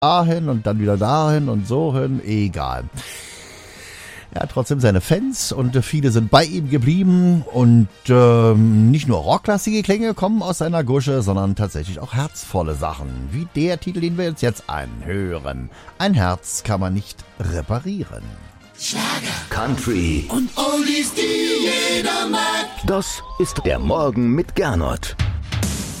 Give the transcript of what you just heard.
dahin und dann wieder dahin und so hin, egal. Er hat trotzdem seine Fans und viele sind bei ihm geblieben und nicht nur rocklastige Klänge kommen aus seiner Gusche, sondern tatsächlich auch herzvolle Sachen, wie der Titel, den wir jetzt anhören. Ein Herz kann man nicht reparieren. Schlager, Country und Oldies, die jeder mag. Das ist der Morgen mit Gernot.